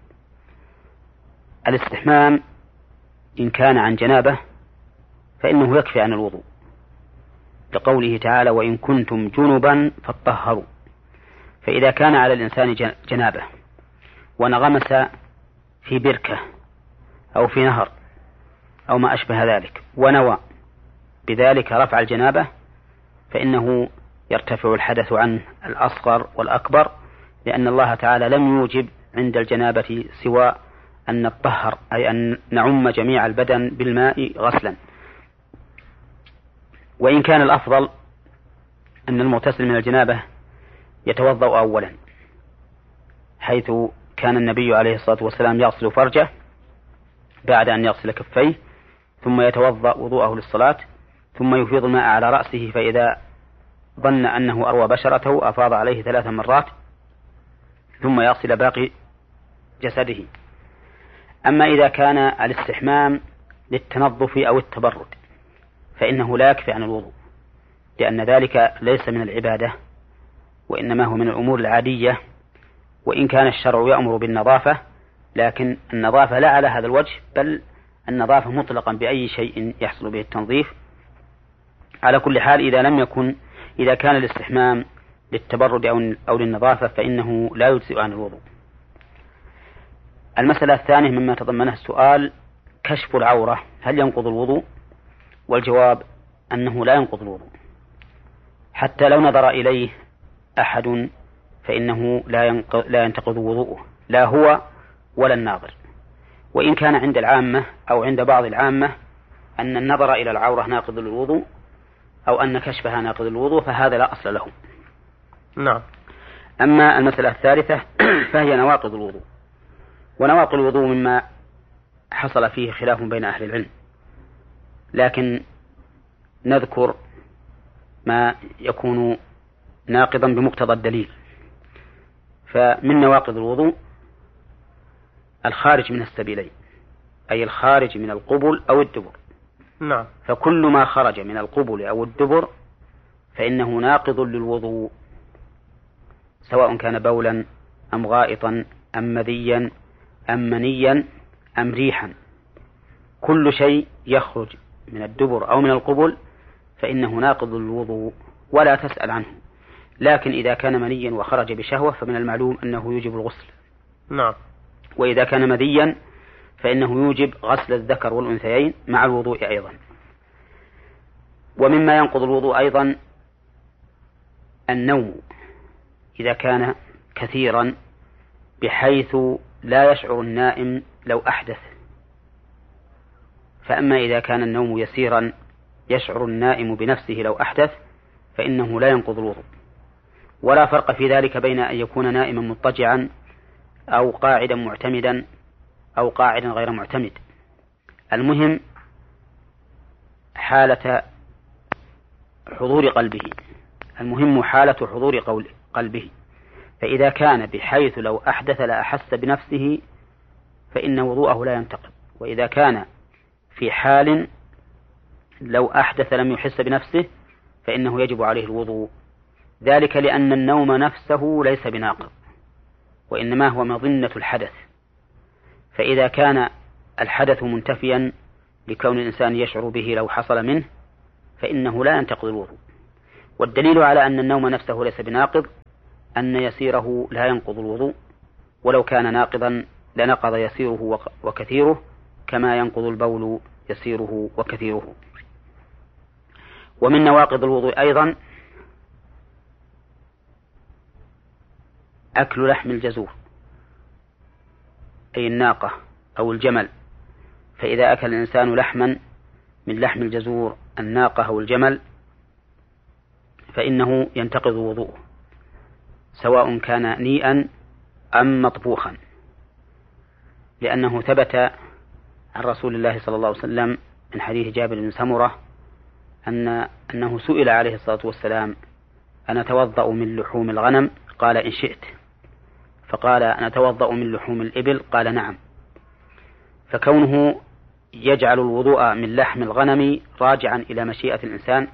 الاستحمام إن كان عن جنابة فإنه يكفي عن الوضوء، لقوله تعالى: وإن كنتم جنبا فاطهروا. فإذا كان على الإنسان جنابة ونغمس في بركة أو في نهر أو ما أشبه ذلك ونوى بذلك رفع الجنابة فإنه يرتفع الحدث عنه الأصغر والأكبر، لأن الله تعالى لم يوجب عند الجنابة سوى أن نطهر، أي أن نعم جميع البدن بالماء غسلا. وإن كان الأفضل أن المغتسل من الجنابة يتوضأ أولا، حيث كان النبي عليه الصلاة والسلام يغسل فرجه بعد أن يغسل كفيه ثم يتوضأ وضوءه للصلاة، ثم يفيض الماء على رأسه، فإذا ظن أنه أروى بشرته أفاض عليه ثلاث مرات ثم يغسل باقي جسده. أما إذا كان الاستحمام للتنظف أو التبرد فإنه لا يكفي عن الوضوء، لأن ذلك ليس من العبادة وإنما هو من الأمور العادية، وإن كان الشرع يأمر بالنظافة، لكن النظافة لا على هذا الوجه، بل النظافة مطلقا بأي شيء يحصل به التنظيف. على كل حال إذا لم يكن إذا كان الاستحمام للتبرد أو للنظافة فإنه لا يجزئ عن الوضوء. المسألة الثانية مما تضمنه السؤال: كشف العورة هل ينقض الوضوء؟ والجواب أنه لا ينقض الوضوء، حتى لو نظر إليه أحد فإنه لا ينتقض وضوءه، لا هو ولا الناظر. وإن كان عند العامة أو عند بعض العامة أن النظر إلى العورة ناقض للوضوء أو أن كشفها ناقض للوضوء فهذا لا أصل له. نعم. أما المسألة الثالثة فهي نواقض الوضوء. ونواقض الوضوء مما حصل فيه خلاف بين أهل العلم، لكن نذكر ما يكون ناقضا بمقتضى الدليل. فمن نواقض الوضوء الخارج من السبيلين، أي الخارج من القبل أو الدبر. نعم. فكل ما خرج من القبل أو الدبر فإنه ناقض للوضوء، سواء كان بولا أم غائطا أم مذيا أم منيا أم ريحا. كل شيء يخرج من الدبر أو من القبل فإنه ناقض للوضوء ولا تسأل عنه. لكن إذا كان منيا وخرج بشهوة فمن المعلوم أنه يوجب الغسل. نعم. وإذا كان مذيا فإنه يوجب غسل الذكر والأنثيين مع الوضوء أيضا. ومما ينقض الوضوء أيضا النوم إذا كان كثيرا بحيث لا يشعر النائم لو أحدث. فأما إذا كان النوم يسيرا يشعر النائم بنفسه لو أحدث فإنه لا ينقض الوضوء. ولا فرق في ذلك بين أن يكون نائما مضطجعا أو قاعدا معتمدا أو قاعدا غير معتمد. المهم حالة حضور قلبه، المهم حالة حضور قلبه. فإذا كان بحيث لو أحدث لا أحس بنفسه فإن وضوءه لا ينتقض. وإذا كان في حال لو أحدث لم يحس بنفسه فإنه يجب عليه الوضوء، ذلك لأن النوم نفسه ليس بناقض وإنما هو مظنة الحدث. فإذا كان الحدث منتفيا لكون الإنسان يشعر به لو حصل منه فإنه لا ينتقض الوضوء. والدليل على أن النوم نفسه ليس بناقض أن يسيره لا ينقض الوضوء، ولو كان ناقضا لنقض يسيره وكثيره كما ينقض البول يسيره وكثيره. ومن نواقض الوضوء أيضا أكل لحم الجزور أي الناقة أو الجمل، فإذا أكل الإنسان لحما من لحم الجزور الناقة أو الجمل فإنه ينتقض وضوءه سواء كان نيئا أم مطبوخا، لأنه ثبت عن رسول الله صلى الله عليه وسلم من حديث جابر بن سمرة أن أنه سئل عليه الصلاة والسلام: أنا توضأ من لحوم الغنم؟ قال: إن شئت. فقال: أنا توضأ من لحوم الإبل؟ قال: نعم. فكونه يجعل الوضوء من لحم الغنم راجعا إلى مشيئة الإنسان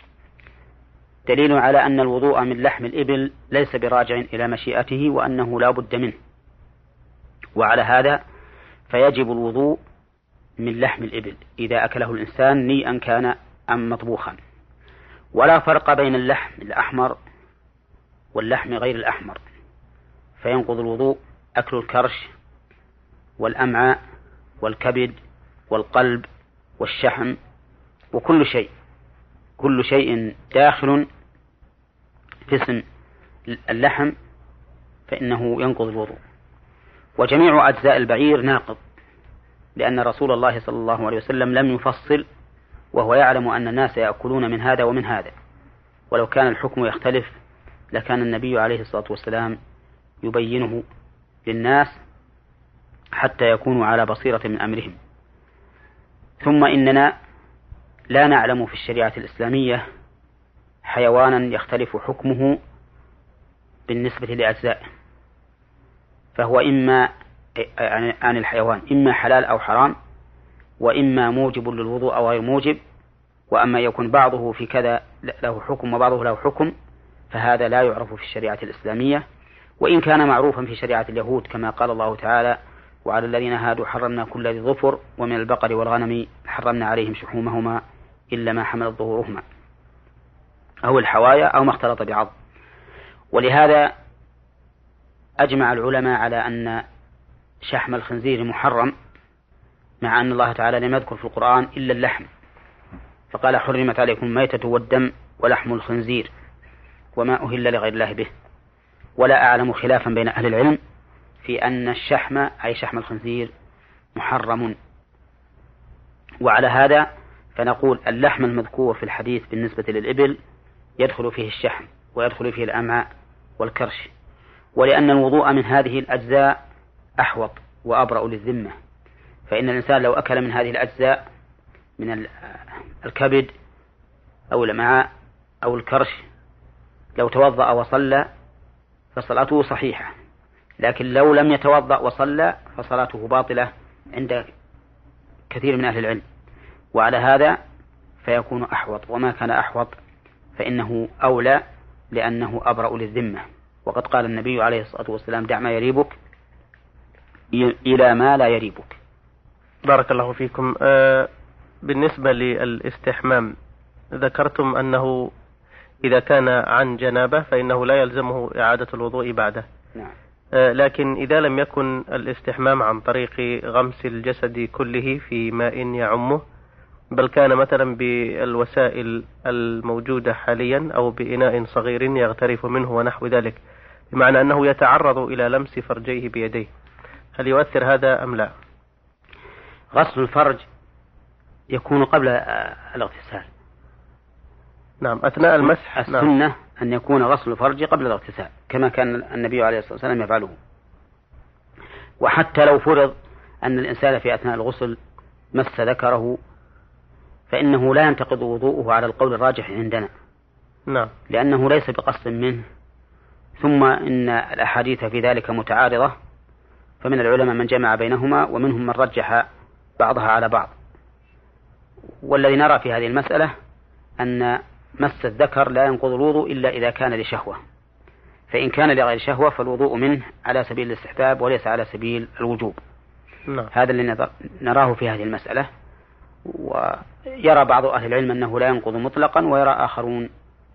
دليل على أن الوضوء من لحم الإبل ليس براجع إلى مشيئته وأنه لا بد منه. وعلى هذا فيجب الوضوء من لحم الإبل إذا أكله الإنسان نيئا كان أم مطبوخا. ولا فرق بين اللحم الأحمر واللحم غير الأحمر، فينقض الوضوء أكل الكرش والأمعاء والكبد والقلب والشحم وكل شيء كل شيء داخل في اسم اللحم فإنه ينقض الوضوء. وجميع أجزاء البعير ناقض، لأن رسول الله صلى الله عليه وسلم لم يفصل، وهو يعلم أن الناس يأكلون من هذا ومن هذا، ولو كان الحكم يختلف لكان النبي عليه الصلاة والسلام يبينه للناس حتى يكونوا على بصيرة من أمرهم. ثم إننا لا نعلم في الشريعة الإسلامية حيوانا يختلف حكمه بالنسبة لأجزائه، فهو إما عن الحيوان إما حلال أو حرام، وإما موجب للوضوء أو غير موجب، وأما يكون بعضه في كذا له حكم وبعضه له حكم فهذا لا يعرف في الشريعة الإسلامية، وإن كان معروفا في شريعة اليهود كما قال الله تعالى: وعلى الذين هادوا حرمنا كل ذي ظفر ومن البقر والغنم حرمنا عليهم شحومهما إلا ما حملت ظهورهما أو الحوايا أو ما اختلط بعض. ولهذا أجمع العلماء على أن شحم الخنزير محرم، مع أن الله تعالى لم يذكر في القرآن إلا اللحم، فقال: حرمت عليكم الميتة والدم ولحم الخنزير وما أهل لغير الله به. ولا أعلم خلافا بين أهل العلم في أن الشحم أي شحم الخنزير محرم. وعلى هذا فنقول اللحم المذكور في الحديث بالنسبة للإبل يدخل فيه الشحم ويدخل فيه الأمعاء والكرش، ولأن الوضوء من هذه الأجزاء أحوط وأبرأ للذمة، فإن الإنسان لو أكل من هذه الأجزاء من الكبد أو الأمعاء أو الكرش لو توضأ وصلى فصلاته صحيحة، لكن لو لم يتوضأ وصلى فصلاته باطلة عند كثير من أهل العلم. وعلى هذا فيكون أحوط، وما كان أحوط فإنه أولى لأنه أبرأ للذمة. وقد قال النبي عليه الصلاة والسلام: دع ما يريبك إلى ما لا يريبك. بارك الله فيكم. آه بالنسبة للاستحمام ذكرتم أنه إذا كان عن جنابة فإنه لا يلزمه إعادة الوضوء بعده. نعم. آه لكن إذا لم يكن الاستحمام عن طريق غمس الجسد كله في ماء يعمه، بل كان مثلا بالوسائل الموجودة حاليا أو بإناء صغير يغترف منه ونحو ذلك، بمعنى أنه يتعرض إلى لمس فرجيه بيديه، هل يؤثر هذا أم لا؟ غسل الفرج يكون قبل الاغتسال. نعم، أثناء المسح. السنة نعم. أن يكون غسل الفرج قبل الاغتسال كما كان النبي عليه الصلاة والسلام يفعله. وحتى لو فرض أن الإنسان في أثناء الغسل مس ذكره فإنه لا ينتقض وضوءه على القول الراجح عندنا. نعم. لأنه ليس بقصد منه، ثم إن الأحاديث في ذلك متعارضة، فمن العلماء من جمع بينهما ومنهم من رجح بعضها على بعض. والذي نرى في هذه المسألة أن مس الذكر لا ينقض الوضوء إلا إذا كان لشهوة، فإن كان لغير شهوة فالوضوء منه على سبيل الاستحباب وليس على سبيل الوجوب. نعم. هذا اللي نراه في هذه المسألة. ويرى بعض أهل العلم أنه لا ينقض مطلقا، ويرى آخرون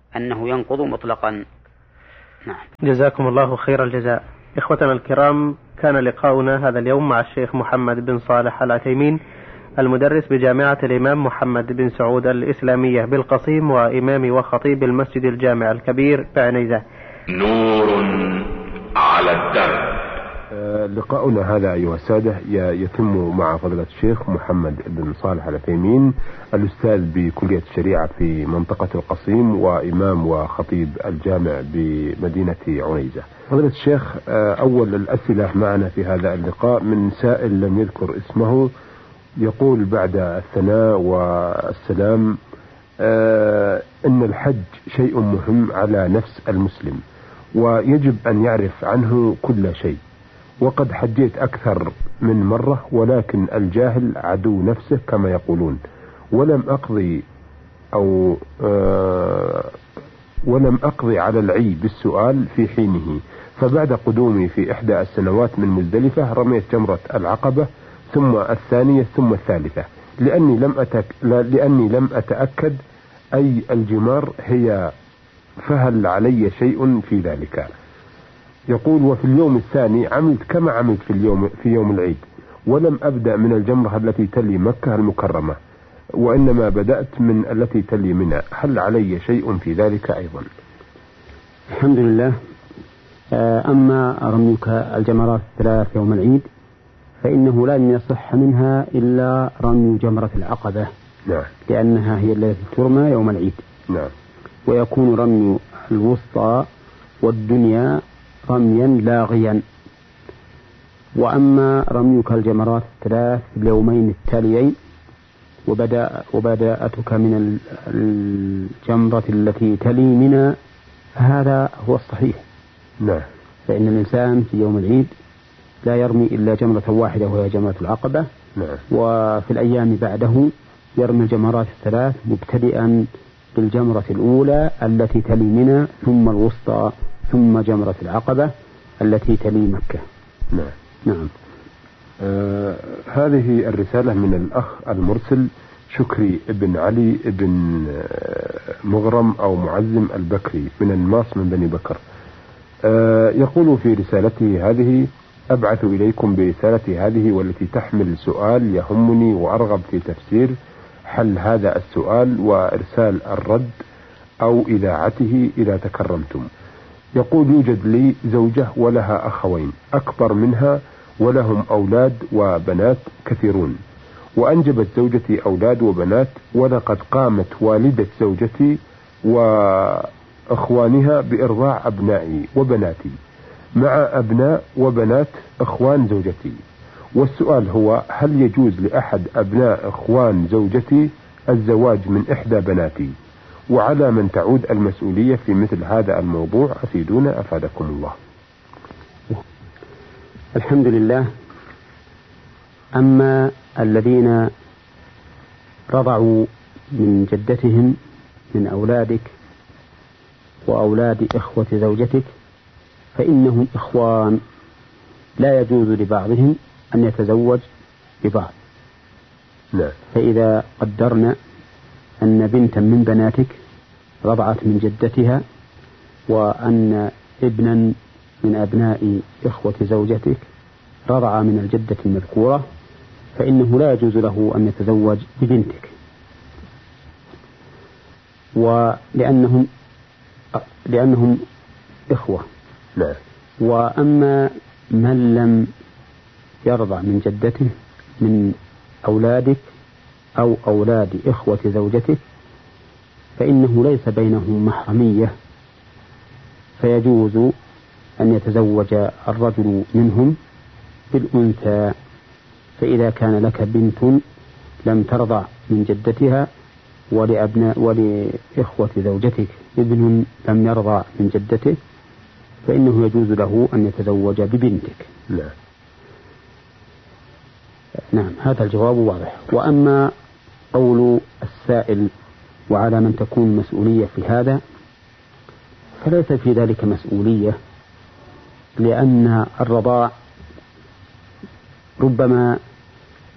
أنه ينقض مطلقا. نعم. جزاكم الله خير الجزاء. إخوتنا الكرام، كان لقاؤنا هذا اليوم مع الشيخ محمد بن صالح العثيمين، المدرس بجامعة الإمام محمد بن سعود الإسلامية بالقصيم، وإمام وخطيب المسجد الجامع الكبير بعنيزة. نور على الدرب. لقاؤنا هذا أيها السادة يتم مع فضيلة الشيخ محمد بن صالح العثيمين، الأستاذ بكلية الشريعة في منطقة القصيم، وإمام وخطيب الجامع بمدينة عنيزة. فضيلة الشيخ، أول الأسئلة معنا في هذا اللقاء من سائل لم يذكر اسمه، يقول بعد الثناء والسلام: إن الحج شيء مهم على نفس المسلم، ويجب أن يعرف عنه كل شيء، وقد حجيت أكثر من مرة، ولكن الجاهل عدو نفسه كما يقولون، ولم أقضي أو آه ولم أقضي على العي بالسؤال في حينه، فبعد قدومي في إحدى السنوات من مزدلفة رميت جمرة العقبة، ثم الثانية ثم الثالثة، لأني لم أتك... لأني لم أتأكد أي الجمار هي، فهل علي شيء في ذلك؟ يقول: وفي اليوم الثاني عملت كما عملت في اليوم في يوم العيد، ولم أبدأ من الجمرة التي تلي مكة المكرمة، وإنما بدأت من التي تلي منى، هل علي شيء في ذلك أيضا؟ الحمد لله. أما رميك الجمرات الثلاث يوم العيد فإنه لن يصح منها إلا رمي جمرة العقبة. نعم. لأنها هي التي ترمى يوم العيد. نعم. ويكون رمي الوسطى والدنيا رميا لاغيا. وأما رميك الجمرات الثلاث في اليومين التاليين وبدأ وبدأتك من الجمرة التي تلي منها، فهذا هو الصحيح. نعم. فإن الإنسان في يوم العيد لا يرمي إلا جمرة واحدة وهي جمرة العقبة. نعم. وفي الأيام بعده يرمي الجمرات الثلاث مبتدئا بالجمرة الأولى التي تلي منى، ثم الوسطى، ثم جمرة العقبة التي تلي مكة. نعم. نعم. آه هذه الرسالة من الأخ المرسل شكري ابن علي ابن مغرم أو معزم البكري من النماص من بني بكر. آه يقول في رسالته هذه: أبعث إليكم برسالتي هذه والتي تحمل سؤال يهمني وأرغب في تفسير حل هذا السؤال وإرسال الرد أو إذاعته إذا تكرمتم. يقول: يوجد لي زوجة ولها أخوين أكبر منها، ولهم أولاد وبنات كثيرون، وأنجبت زوجتي أولاد وبنات، ولقد قامت والدة زوجتي وأخوانها بإرضاع أبنائي وبناتي مع أبناء وبنات إخوان زوجتي. والسؤال هو: هل يجوز لأحد أبناء إخوان زوجتي الزواج من إحدى بناتي؟ وعلى من تعود المسؤولية في مثل هذا الموضوع؟ أفيدونا أفادكم الله. الحمد لله. أما الذين رضعوا من جدتهم من أولادك وأولاد إخوة زوجتك فإنهم إخوان، لا يجوز لبعضهم أن يتزوج ببعض. لا. فإذا قدرنا أن بنتا من بناتك رضعت من جدتها، وأن ابنا من أبناء إخوة زوجتك رضع من الجدة المذكورة، فإنه لا يجوز له أن يتزوج ببنتك، ولأنهم لأنهم إخوة. لا. وأما من لم يرضع من جدته من أولادك أو أولاد إخوة زوجتك فإنه ليس بينهم محرمية، فيجوز أن يتزوج الرجل منهم بالأنثى. فإذا كان لك بنت لم ترضع من جدتها ولأبناء ولإخوة زوجتك ابن لم يرضع من جدته فإنه يجوز له أن يتزوج ببنتك. لا. نعم، هذا الجواب واضح. وأما قول السائل وعلى من تكون مسؤولية في هذا، فليس في ذلك مسؤولية، لأن الرضاع ربما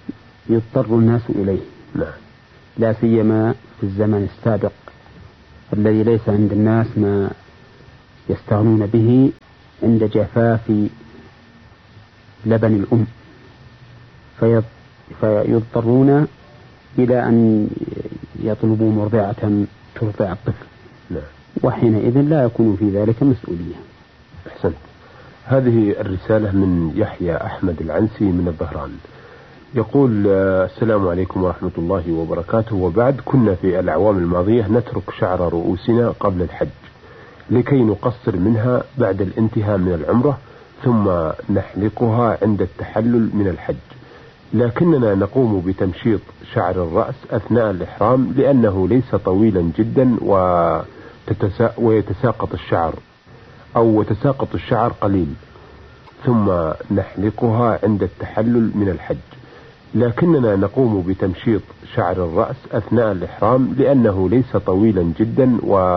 يضطر الناس إليه، لا, لا سيما في الزمن السابق الذي ليس عند الناس ما يستغنون به عند جفاف لبن الأم، فيضطرون إلى أن يطلبوا مرضعة ترضع الطفل، وحينئذ لا يكون في ذلك مسؤولية. أحسنت. هذه الرسالة من يحيى أحمد العنسي من الظهران، يقول السلام عليكم ورحمة الله وبركاته، وبعد كنا في الأعوام الماضية نترك شعر رؤوسنا قبل الحج لكي نقصر منها بعد الانتهاء من العمرة، ثم نحلقها عند التحلل من الحج، لكننا نقوم بتمشيط شعر الرأس أثناء الإحرام لأنه ليس طويلا جدا ويتساقط الشعر أو وتساقط الشعر قليل، ثم نحلقها عند التحلل من الحج، لكننا نقوم بتمشيط شعر الرأس أثناء الإحرام لأنه ليس طويلا جدا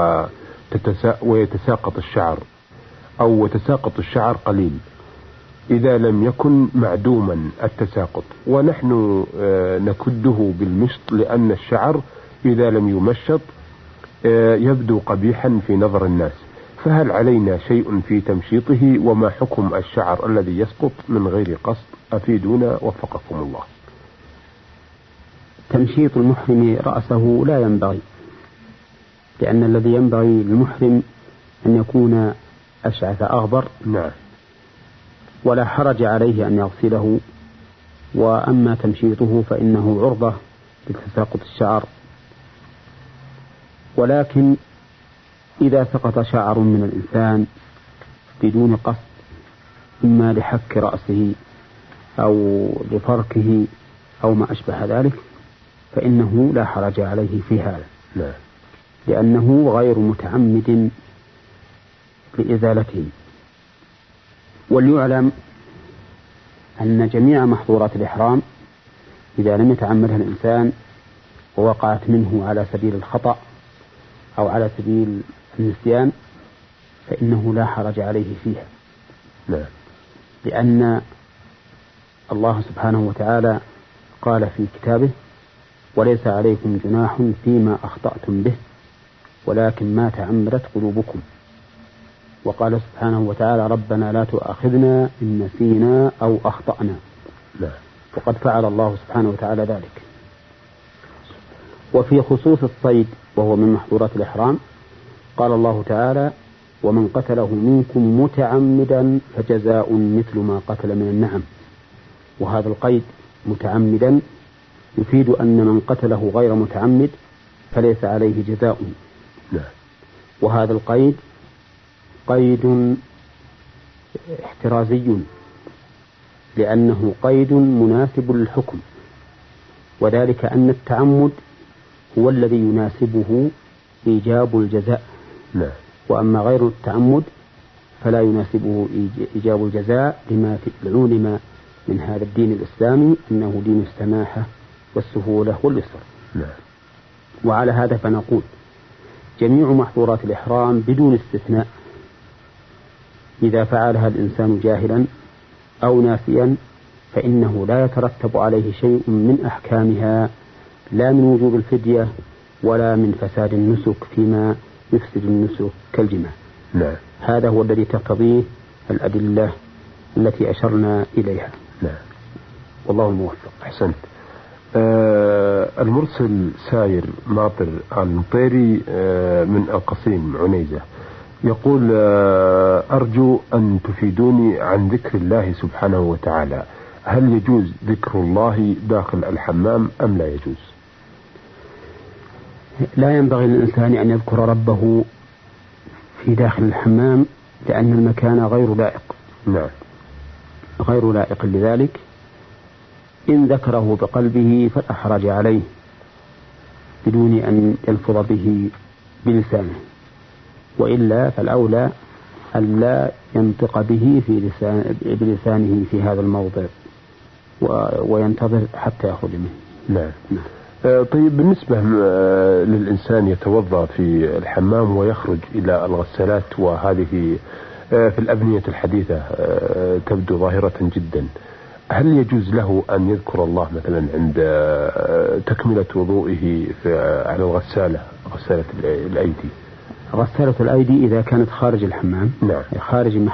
ويتساقط الشعر أو وتساقط الشعر قليل إذا لم يكن معدوما التساقط، ونحن نكده بالمشط لأن الشعر إذا لم يمشط يبدو قبيحا في نظر الناس، فهل علينا شيء في تمشيطه؟ وما حكم الشعر الذي يسقط من غير قصد؟ أفيدونا وفقكم الله. تمشيط المحرم رأسه لا ينبغي، لأن الذي ينبغي للمحرم أن يكون أشعث أغبر. نعم. ولا حرج عليه أن يغسله، وأما تمشيطه فإنه عرضة لتساقط الشعر. ولكن إذا سقط شعر من الإنسان بدون قصد، إما لحك رأسه أو لفركه أو ما أشبه ذلك، فإنه لا حرج عليه في هذا. لا. لأنه غير متعمد لإزالته. وليعلم أن جميع محظورات الإحرام إذا لم يتعمدها الإنسان ووقعت منه على سبيل الخطأ أو على سبيل النسيان فإنه لا حرج عليه فيها. لا. لأن الله سبحانه وتعالى قال في كتابه: وليس عليكم جناح فيما أخطأتم به ولكن ما تعمدت قلوبكم. وقال سبحانه وتعالى: ربنا لا تؤاخذنا إن نسينا أو أخطأنا. لا. وقد فعل الله سبحانه وتعالى ذلك. وفي خصوص الصيد وهو من محظورات الإحرام قال الله تعالى: ومن قتله منكم متعمدا فجزاء مثل ما قتل من النعم. وهذا القيد متعمدا يفيد أن من قتله غير متعمد فليس عليه جزاء. لا. وهذا القيد قيد احترازي لأنه قيد مناسب للحكم، وذلك أن التعمد هو الذي يناسبه إيجاب الجزاء. لا. وأما غير التعمد فلا يناسبه إيجاب الجزاء لما علم من هذا الدين الإسلامي أنه دين السماحة والسهولة واليسر. لا. وعلى هذا فنقول جميع محظورات الإحرام بدون استثناء إذا فعلها الإنسان جاهلا أو ناسيا فإنه لا يترتب عليه شيء من أحكامها، لا من وجوب الفدية ولا من فساد النسك فيما يفسد النسك كالجماع. لا. هذا هو الذي تقتضيه الأدلة التي أشرنا إليها. لا. والله الموفق. أحسنت. آه المرسل ساير ماطر المطيري آه من القصيم عنيزة يقول: آه أرجو أن تفيدوني عن ذكر الله سبحانه وتعالى، هل يجوز ذكر الله داخل الحمام أم لا يجوز؟ لا ينبغي للإنسان أن يذكر ربه في داخل الحمام لأن المكان غير لائق. نعم. غير لائق لذلك. إن ذكره بقلبه فلا حرج عليه بدون أن يلفظ به بلسانه، وإلا فالأولى أن لا ينطق به في لسان بلسانه في هذا الموضع وينتظر حتى يخرج منه. نعم. نعم. آه طيب، بالنسبة آه للإنسان يتوضأ في الحمام ويخرج إلى الغسالات، وهذه آه في الأبنية الحديثة آه تبدو ظاهرة جدا، هل يجوز له أن يذكر الله مثلا عند تكملة وضوئه على الغسالة غسالة الأيدي؟ غسالة الأيدي إذا كانت خارج الحمام، نعم. خارج